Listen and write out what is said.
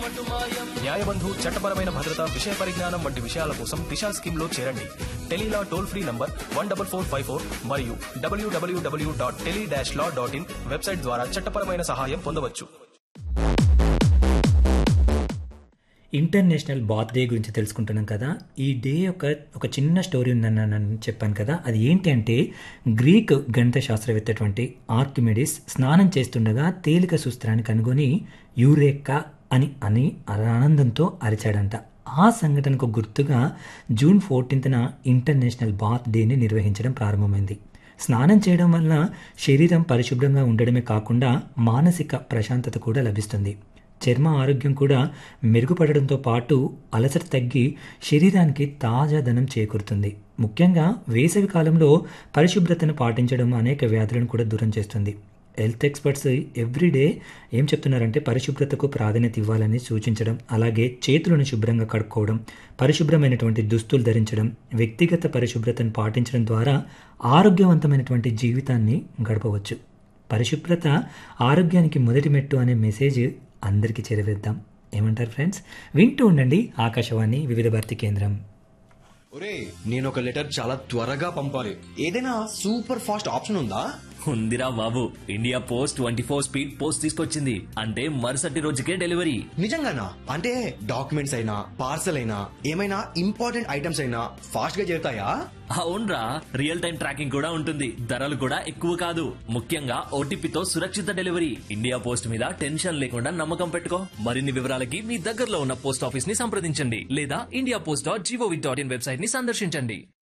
న్యాయబంధు చట్టపరమైన భద్రత విషయ పరిజ్ఞానం వంటి విషయాల కోసం దిశా స్కీమ్ లో చేరండి. టెలీలా టోల్ ఫ్రీ నంబర్ 14454 మరియు www.tele-law.in వెబ్సైట్ ద్వారా చట్టపరమైన సహాయం పొందవచ్చు. ఇంటర్నేషనల్ బాత్ డే గురించి తెలుసుకుంటున్నాం కదా. ఈ డే ఒక చిన్న స్టోరీ ఉందని నేను చెప్పాను కదా. అది ఏంటి అంటే, గ్రీక్ గణిత శాస్త్రవేత్తటువంటి ఆర్కిమెడిస్ స్నానం చేస్తుండగా తేలిక సూత్రాన్ని కనుగొని యూరేకా అని ఆనందంతో అరిచాడంట. ఆ సంఘటనకు గుర్తుగా జూన్ 14న ఇంటర్నేషనల్ బాత్ డేని నిర్వహించడం ప్రారంభమైంది. స్నానం చేయడం వల్ల శరీరం పరిశుభ్రంగా ఉండడమే కాకుండా మానసిక ప్రశాంతత కూడా లభిస్తుంది. చర్మ ఆరోగ్యం కూడా మెరుగుపడడంతో పాటు అలసట తగ్గి శరీరానికి తాజాదనం చేకూరుతుంది. ముఖ్యంగా వేసవి కాలంలో పరిశుభ్రతను పాటించడం అనేక వ్యాధులను కూడా దూరం చేస్తుంది. హెల్త్ ఎక్స్పర్ట్స్ ఎవ్రీడే ఏం చెప్తున్నారంటే, పరిశుభ్రతకు ప్రాధాన్యత ఇవ్వాలని సూచించడం, అలాగే చేతులను శుభ్రంగా కడుక్కోవడం, పరిశుభ్రమైనటువంటి దుస్తులు ధరించడం, వ్యక్తిగత పరిశుభ్రతను పాటించడం ద్వారా ఆరోగ్యవంతమైనటువంటి జీవితాన్ని గడపవచ్చు. పరిశుభ్రత ఆరోగ్యానికి మొదటి మెట్టు అనే మెసేజ్ అందరికీ చేరవేద్దాం. ఏమంటారు ఫ్రెండ్స్? వింటూ ఉండండి ఆకాశవాణి వివిధ భారతి కేంద్రం. ఒరే, నేను ఒక లెటర్ చాలా త్వరగా పంపాలి. ఏదైనా సూపర్ ఫాస్ట్ ఆప్షన్ ఉందా? ఉందిరా బాబు, ఇండియా పోస్ట్ 24 స్పీడ్ పోస్ట్ తీసుకొచ్చింది. అంటే మరుసటి రోజుకే డెలివరీ. నిజంగానా? అంటే డాక్యుమెంట్స్ అయినా పార్సల్ అయినా ఏమైనా ఇంపార్టెంట్ ఐటమ్స్ అయినా ఫాస్ట్ గా చేరుతాయా? అవునరా, రియల్ టైం ట్రాకింగ్ కూడా ఉంటుంది. ధరలు కూడా ఎక్కువ కాదు. ముఖ్యంగా ఓటీపీతో సురక్షిత డెలివరీ. ఇండియా పోస్ట్ మీద టెన్షన్ లేకుండా నమ్మకం పెట్టుకో. మరిన్ని వివరాలకి మీ దగ్గరలో ఉన్న పోస్ట్ ఆఫీస్ ని సంప్రదించండి లేదా indiapost.gov.in వెబ్సైట్ ని సందర్శించండి.